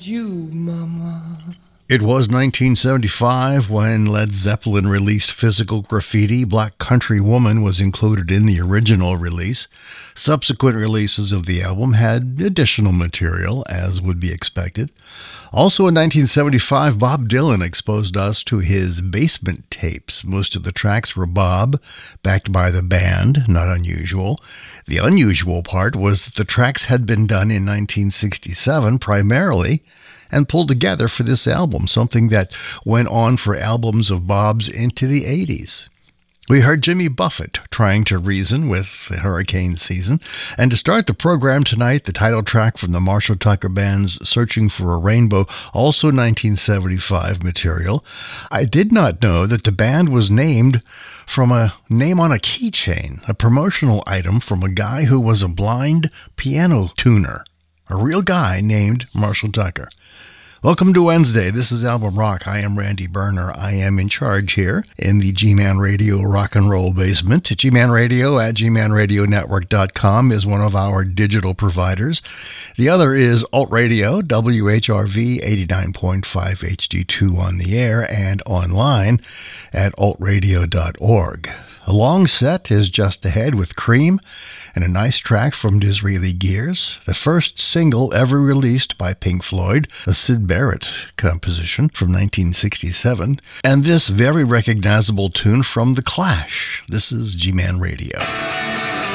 need you, Mama. It was 1975 when Led Zeppelin released Physical Graffiti. Black Country Woman was included in the original release. Subsequent releases of the album had additional material, as would be expected. Also in 1975, Bob Dylan exposed us to his basement tapes. Most of the tracks were Bob, backed by the band, not unusual. The unusual part was that the tracks had been done in 1967 primarily, and pulled together for this album, something that went on for albums of Bob's into the 80s. We heard Jimmy Buffett trying to reason with the hurricane season. And to start the program tonight, the title track from the Marshall Tucker Band's Searching for a Rainbow, also 1975 material. I did not know that the band was named from a name on a keychain, a promotional item from a guy who was a blind piano tuner, a real guy named Marshall Tucker. Welcome to Wednesday. This is Album Rock. I am Randy Berner. I am in charge here in the G-Man Radio Rock and Roll Basement. G-Man Radio at gmanradionetwork.com is one of our digital providers. The other is Alt Radio, WHRV 89.5 HD2 on the air and online at altradio.org. A long set is just ahead with Cream and a nice track from Disraeli Gears, the first single ever released by Pink Floyd, a Syd Barrett composition from 1967, and this very recognizable tune from The Clash. This is G-Man Radio.